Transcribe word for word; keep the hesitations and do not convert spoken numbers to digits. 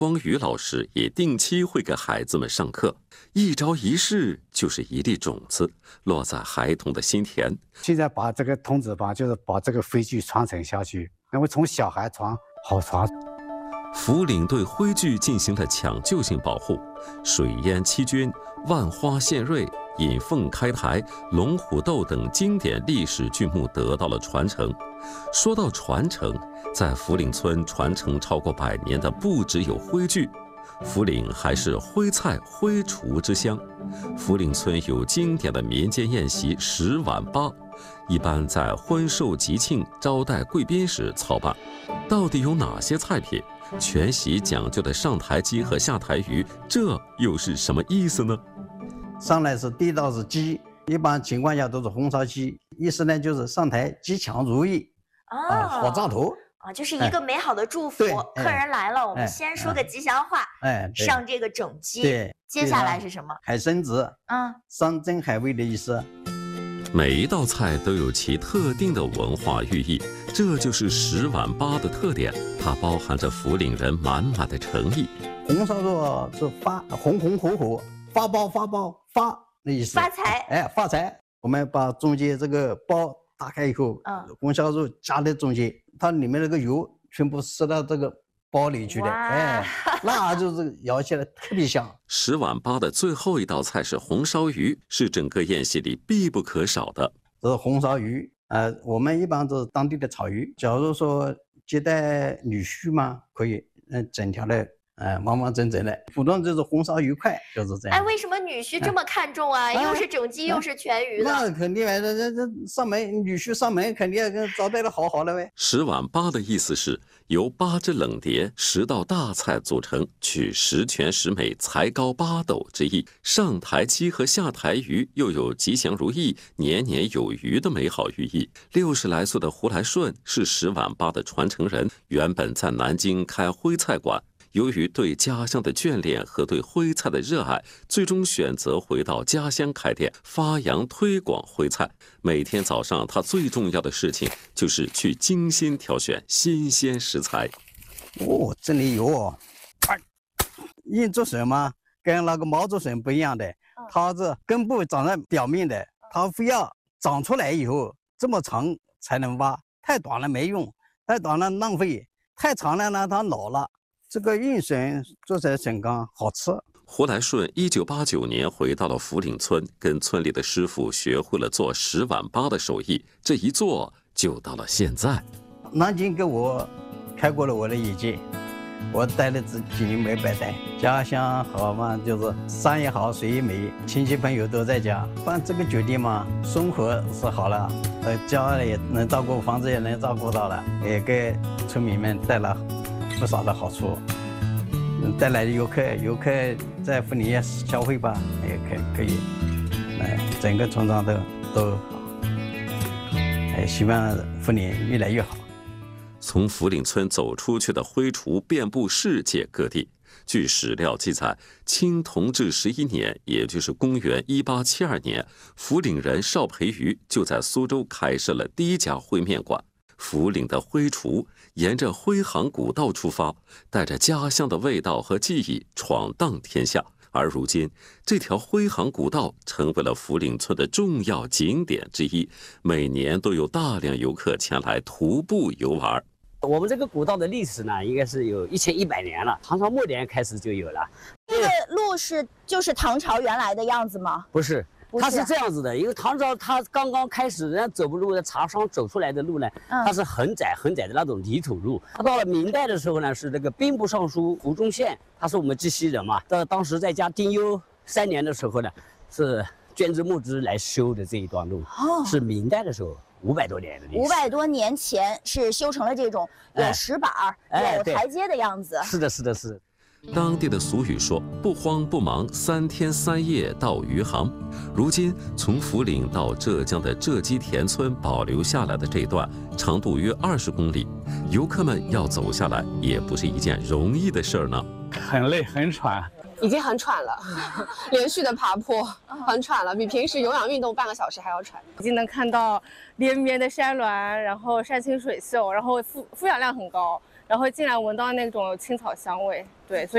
光宇老师也定期会给孩子们上课，一招一式就是一粒种子，落在孩童的心田。 现在把这个童子法，就是把这个徽剧传承下去，因为从小孩传好传。 福岭对徽剧进行了抢救性保护，水淹七军、万花献瑞、引凤开台、龙虎斗等经典历史剧目得到了传承。说到传承，在福岭村传承超过百年的不只有徽剧，福岭还是徽菜徽厨之乡。福岭村有经典的民间宴席十碗八，一般在婚寿吉庆招待贵宾时操办。到底有哪些菜品？全席讲究的上台鸡和下台鱼，这又是什么意思呢？ 上来是第一道是鸡，一般情况下都是红烧鸡，意思呢就是上台吉祥如意， 哦、 啊，好兆头。 啊，就是一个美好的祝福。 哎、 客人来了，我们先说个吉祥话， 哎， 上这个整鸡。 对， 接下来是什么？ 海参子， 嗯， 山珍海味的意思。 每一道菜都有其特定的文化寓意，这就是十碗八的特点，它包含着福岭人满满的诚意。 红烧肉是发红红火火，发包发包发的意思， 发财。 哎，发财。我们把中间这个包打开以后，嗯，红烧肉夹在中间，它里面那个油全部塞到这个包里去了，哎，那就是咬起来特别香。 十碗八的最后一道菜是红烧鱼，是整个宴席里必不可少的。 这是红烧鱼，呃，我们一般都是当地的草鱼。假如说接待女婿嘛，可以，嗯，整条的。哎，完完整整的，普通就是红烧鱼块，就是这样。 哎，为什么女婿这么看重啊？哎、又是整鸡，哎、又是全鱼的。 那肯定，这这这上门女婿上门，肯定要跟招待的好好的呗。 十碗八的意思是由八只冷碟、十道大菜组成，取十全十美、才高八斗之意。上台鸡和下台鱼又有吉祥如意、年年有余的美好寓意。六十来岁的胡来顺是十碗八的传承人，原本在南京开徽菜馆。由于对家乡的眷恋和对徽菜的热爱，最终选择回到家乡开店，发扬推广徽菜。每天早上，他最重要的事情就是去精心挑选新鲜食材。 哦，这里有哦，硬竹笋嘛，跟那个毛竹笋不一样的，它是根部长在表面的，它非要长出来以后这么长才能挖，太短了没用，太短了浪费，太长了呢它老了。这个硬笋做成笋干好吃。 胡来顺一九八九年回到了福岭村，跟村里的师傅学会了做十碗八的手艺，这一做就到了现在。 南京给我开过了我的眼界，我待了这几年没白待。家乡好嘛，就是山也好，水也美，亲戚朋友都在家。办这个酒店嘛，生活是好了，呃，家也能照顾，房子也能照顾到了，也给村民们带了不少的好处，带来的游客，游客在福岭也消费吧，也可可以，哎，整个村庄都都好，哎，希望福岭越来越好。 从福岭村走出去的徽厨遍布世界各地。据史料记载，清同治十一年，也就是公元一八七二年，福岭人邵培瑜就在苏州开设了第一家徽面馆。福岭的徽厨沿着徽杭古道出发，带着家乡的味道和记忆闯荡天下。而如今，这条徽杭古道成为了福岭村的重要景点之一，每年都有大量游客前来徒步游玩。 我们这个古道的历史呢，应该是有一千一百年了，唐朝末年开始就有了。 这个路是就是唐朝原来的样子吗？ 不是。它是这样子的，因为唐朝它刚刚开始，人家走不路的茶商走出来的路呢，嗯、它是很窄很窄的那种泥土路。它到了明代的时候呢，是那个兵部尚书胡宗宪，他是我们鸡西人嘛，到当时在家丁忧三年的时候呢，是捐资募资来修的这一段路，哦、是明代的时候。五百多年的历史， 五百多年前是修成了这种有石板、哎、有台阶的样子。 是的，是的，是的。 当地的俗语说：“不慌不忙，三天三夜到余杭。”如今，从福岭到浙江的浙基田村保留下来的这段长度约二十公里，游客们要走下来也不是一件容易的事儿呢。 很累，很喘。 已经很喘了，连续的爬坡，很喘了，比平时有氧运动半个小时还要喘。 已经能看到连绵的山峦，然后山清水秀，然后负负氧量很高，然后进来闻到那种青草香味，对，所以。